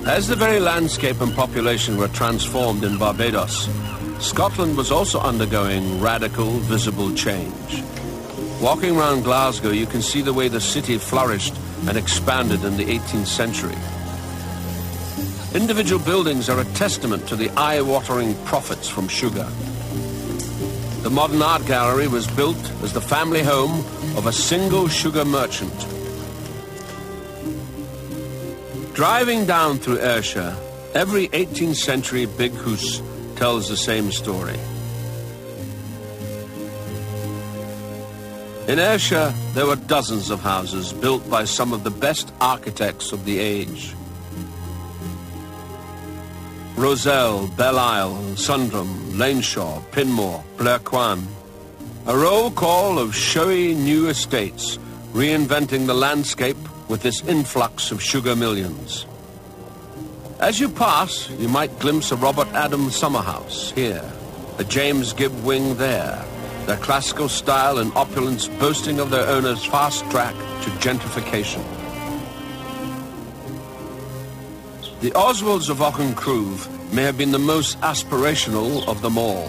As the very landscape and population were transformed in Barbados, Scotland was also undergoing radical, visible change. Walking around Glasgow, you can see the way the city flourished and expanded in the 18th century. Individual buildings are a testament to the eye-watering profits from sugar. The modern art gallery was built as the family home of a single sugar merchant. Driving down through Ayrshire, every 18th century big house tells the same story. In Ayrshire, there were dozens of houses built by some of the best architects of the age. Roselle, Belle Isle, Sundram, Laneshaw, Pinmore, Blair Quan. A roll call of showy new estates reinventing the landscape with this influx of sugar millions. As you pass, you might glimpse a Robert Adams summer house here, a James Gibb wing there, their classical style and opulence boasting of their owner's fast track to gentrification. The Oswalds of Auchencruive may have been the most aspirational of them all.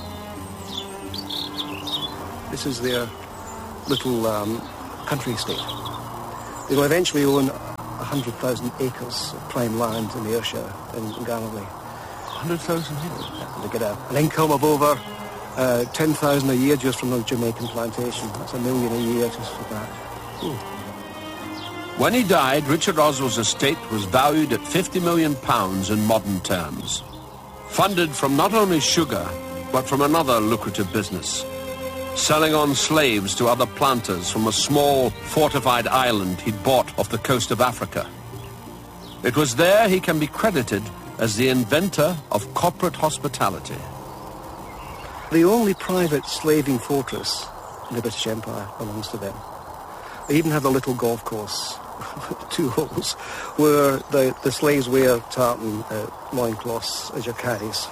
This is their little country estate. They'll eventually own 100,000 acres of prime land in Ayrshire in Galloway. 100,000 acres? They get an income of over 10,000 a year just from the Jamaican plantation. That's $1 million a year just for that. Ooh. When he died, Richard Oswald's estate was valued at £50 million in modern terms. Funded from not only sugar, but from another lucrative business. Selling on slaves to other planters from a small fortified island he'd bought off the coast of Africa. It was there he can be credited as the inventor of corporate hospitality. The only private slaving fortress in the British Empire belongs to them. They even have a little golf course, 2 holes, where the slaves wear tartan loincloths as your caddies.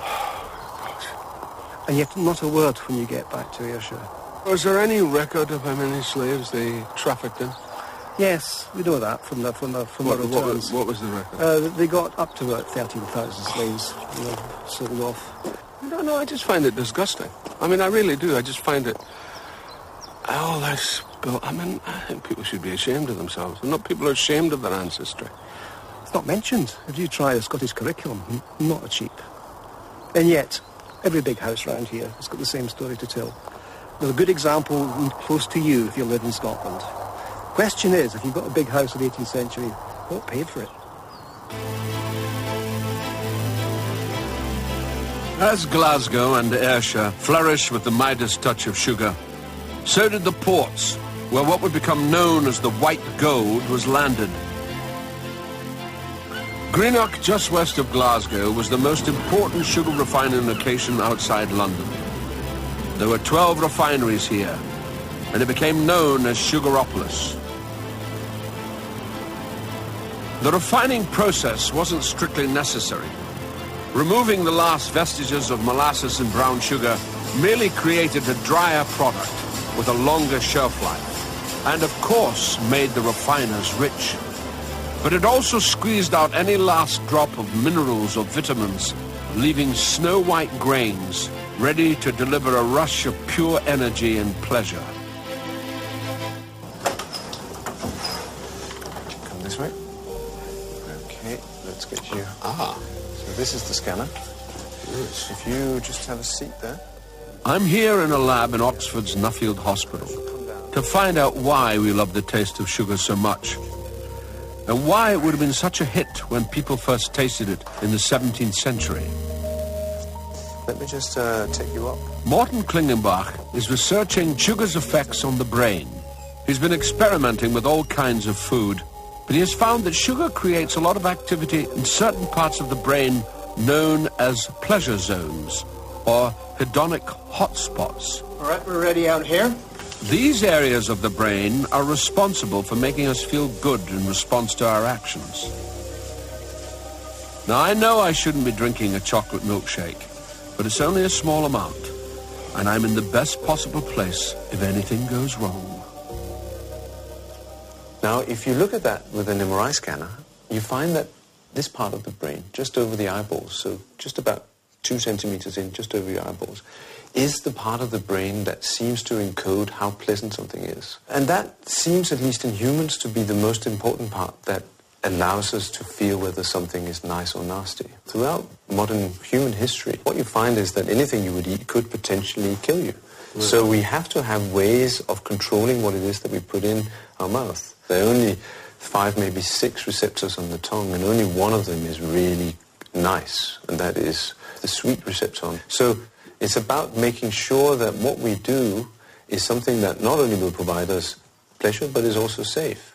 And yet not a word when you get back to Ayrshire. Was there any record of how many slaves they trafficked in? Yes, we know that from the returns. What was the record? They got up to about 13,000 slaves sold off. No, I just find it disgusting. I mean, I really do. I just find it... Oh, that's... I mean, I think people should be ashamed of themselves. And not people are ashamed of their ancestry. It's not mentioned. If you try a Scottish curriculum, not a cheap. And yet, every big house round here has got the same story to tell. There's a good example close to you if you live in Scotland. Question is, if you've got a big house of the 18th century, what paid for it? As Glasgow and Ayrshire flourished with the Midas touch of sugar, so did the ports, where what would become known as the White Gold was landed. Greenock, just west of Glasgow, was the most important sugar refining location outside London. There were 12 refineries here, and it became known as Sugaropolis. The refining process wasn't strictly necessary. Removing the last vestiges of molasses and brown sugar merely created a drier product with a longer shelf life, and of course made the refiners rich. But it also squeezed out any last drop of minerals or vitamins, leaving snow-white grains ready to deliver a rush of pure energy and pleasure. Come this way. Okay, let's get you. So this is the scanner. Yes. If you just have a seat there. I'm here in a lab in Oxford's Nuffield Hospital to find out why we love the taste of sugar so much, and why it would have been such a hit when people first tasted it in the 17th century. Let me just take you up. Morten Klingenbach is researching sugar's effects on the brain. He's been experimenting with all kinds of food, but he has found that sugar creates a lot of activity in certain parts of the brain known as pleasure zones, or hedonic hotspots. All right, we're ready out here. These areas of the brain are responsible for making us feel good in response to our actions. Now, I know I shouldn't be drinking a chocolate milkshake, but it's only a small amount, and I'm in the best possible place if anything goes wrong. Now, if you look at that with an MRI scanner, you find that this part of the brain, just over the eyeballs, so just about 2 centimeters in, just over your eyeballs, is the part of the brain that seems to encode how pleasant something is. And that seems, at least in humans, to be the most important part that allows us to feel whether something is nice or nasty. Throughout modern human history, what you find is that anything you would eat could potentially kill you. Right. So we have to have ways of controlling what it is that we put in our mouth. There are only 5, maybe 6 receptors on the tongue, and only one of them is really nice, and that is the sweet receptor. So it's about making sure that what we do is something that not only will provide us pleasure, but is also safe.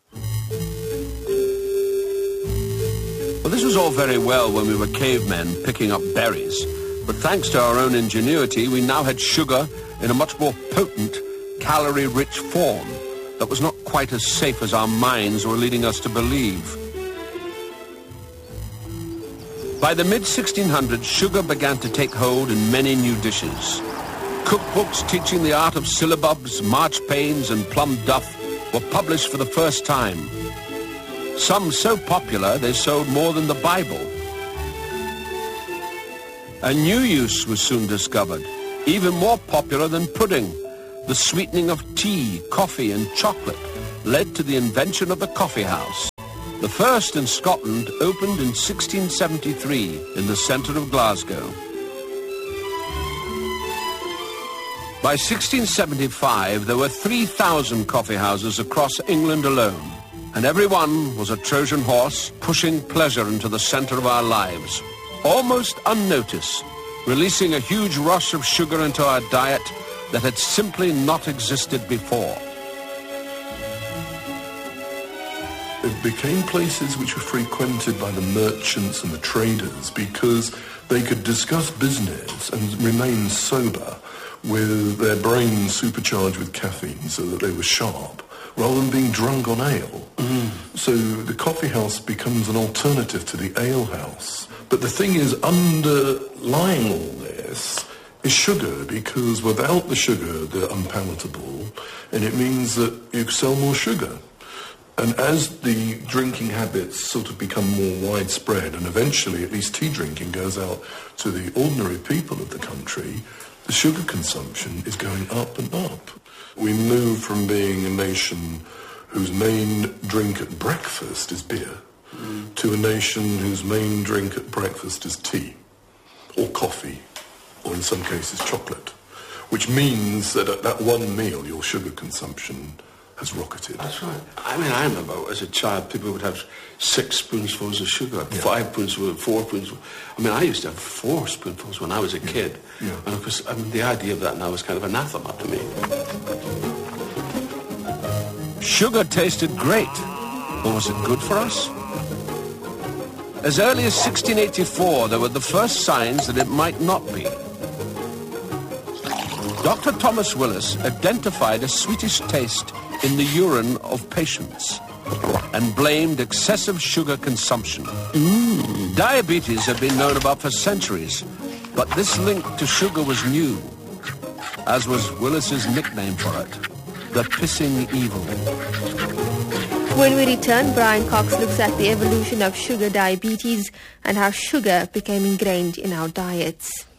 Well, this was all very well when we were cavemen picking up berries, but thanks to our own ingenuity, we now had sugar in a much more potent, calorie-rich form that was not quite as safe as our minds were leading us to believe. By the mid-1600s, sugar began to take hold in many new dishes. Cookbooks teaching the art of syllabubs, marchpanes, and plum duff were published for the first time. Some so popular they sold more than the Bible. A new use was soon discovered, even more popular than pudding. The sweetening of tea, coffee, and chocolate led to the invention of the coffee house. The first in Scotland opened in 1673 in the centre of Glasgow. By 1675, there were 3,000 coffee houses across England alone, and every one was a Trojan horse pushing pleasure into the centre of our lives, almost unnoticed, releasing a huge rush of sugar into our diet that had simply not existed before. It became places which were frequented by the merchants and the traders because they could discuss business and remain sober with their brains supercharged with caffeine so that they were sharp, rather than being drunk on ale. So the coffee house becomes an alternative to the ale house. But the thing is, underlying all this is sugar, because without the sugar, they're unpalatable, and it means that you sell more sugar. And as the drinking habits sort of become more widespread, and eventually at least tea drinking goes out to the ordinary people of the country, the sugar consumption is going up and up. We move from being a nation whose main drink at breakfast is beer to a nation whose main drink at breakfast is tea or coffee, or in some cases chocolate, which means that at that one meal your sugar consumption has rocketed. That's right. I mean, I remember as a child people would have 6 spoonfuls of sugar, 5 spoonfuls, 4 spoonfuls. I mean, I used to have 4 spoonfuls when I was a kid. Yeah. And of course, I mean, the idea of that now is kind of anathema to me. Sugar tasted great, but was it good for us? As early as 1684, there were the first signs that it might not be. Dr. Thomas Willis identified a sweetish taste in the urine of patients and blamed excessive sugar consumption. Diabetes had been known about for centuries, but this link to sugar was new, as was Willis's nickname for it, the pissing evil. When we return, Brian Cox looks at the evolution of sugar diabetes and how sugar became ingrained in our diets.